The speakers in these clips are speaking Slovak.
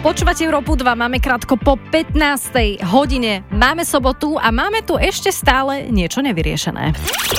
Počúvate Európu 2, máme krátko po 15. hodine, máme sobotu a máme tu ešte stále niečo nevyriešené.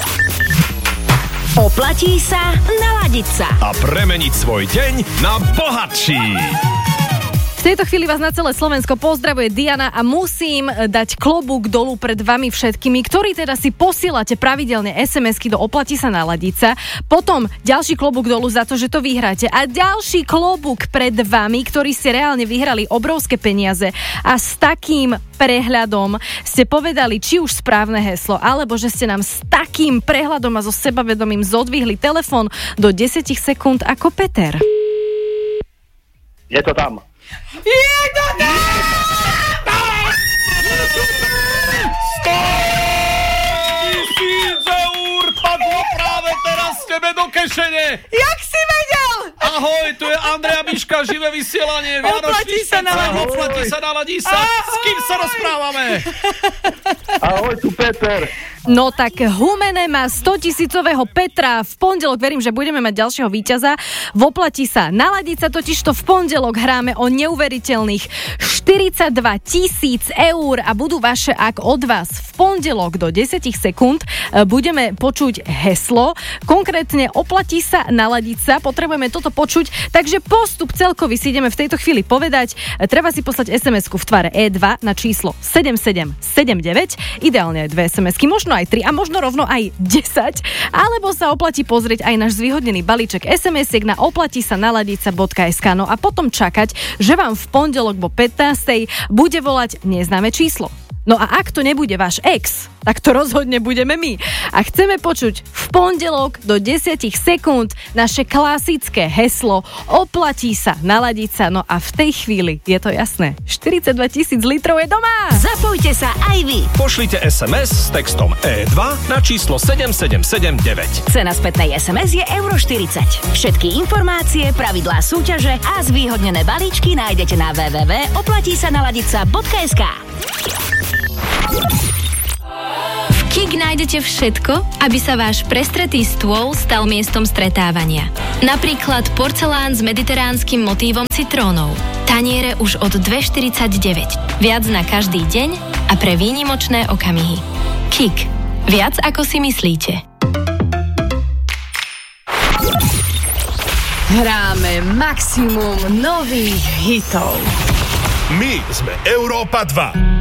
Oplatí sa naladiť sa a premeniť svoj deň na bohatší. V tejto chvíli vás na celé Slovensko pozdravuje Diana a musím dať klobúk dolu pred vami všetkými, ktorí teda si posielate pravidelne SMS-ky do Oplatí sa naladiť sa. Potom ďalší klobúk dolu za to, že to vyhráte a ďalší klobúk pred vami, ktorí ste reálne vyhrali obrovské peniaze a s takým prehľadom ste povedali či už správne heslo, alebo že ste nám s takým prehľadom a so sebavedomím zodvihli telefón do 10 sekúnd ako Peter. Je to tam. Je to tam! 100 000 eur padlo práve teraz tebe do kešene. Jak si vedel? Ahoj, tu je Andrea Miška, živé vysielanie. Oplatí sa naladí sa. S kým sa rozprávame? Ahoj, tu Peter. No tak Humene má 100 000 Petra. V pondelok verím, že budeme mať ďalšieho víťaza. V Oplatí sa naladiť sa, totižto v pondelok hráme o neuveriteľných 42 000 eur a budú vaše, ak od vás v pondelok do 10 sekúnd budeme počuť heslo. Konkrétne Oplatí sa naladiť sa. Potrebujeme toto počuť, takže postup celkový si ideme v tejto chvíli povedať. Treba si poslať SMS-ku v tvare E2 na číslo 7779. Ideálne aj 2 SMS-ky, možno aj 3 a možno rovno aj 10, alebo sa oplatí pozrieť aj náš zvýhodnený balíček SMS-iek na oplatisanaladica.sk. No a potom čakať, že vám v pondelok po 15. bude volať neznáme číslo. No a ak to nebude váš ex, tak to rozhodne budeme my. A chceme počuť v pondelok do 10 sekúnd naše klasické heslo Oplatí sa naladiť sa. No a v tej chvíli je to jasné. 42 000 litrov je doma! Zapojte sa aj vy. Pošlite SMS s textom E2 na číslo 7779. Cena spätnej SMS je €40. Všetky informácie, pravidlá súťaže a zvýhodnené balíčky nájdete na www.oplatisanaladica.sk. V KIK nájdete všetko, aby sa váš prestretý stôl stal miestom stretávania. Napríklad porcelán s mediteránskym motívom citrónov. Taniere už od 2,49. Viac na každý deň a pre výnimočné okamihy. KIK. Viac ako si myslíte. Hráme maximum nových hitov. My sme Európa 2.